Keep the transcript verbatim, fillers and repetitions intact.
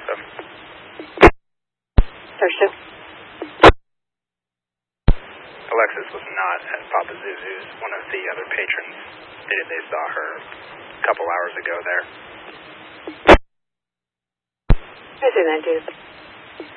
Alexa. Thurston. Alexis was not at Papa Zuzu's. One of the other patrons stated they saw her a couple hours ago there. Who's in that, dude?